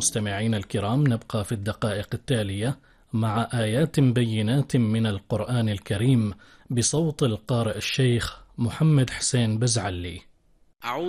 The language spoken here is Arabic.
مستمعين الكرام، نبقى في الدقائق التالية مع آيات بينات من القرآن الكريم بصوت القارئ الشيخ محمد حسين بزعلي.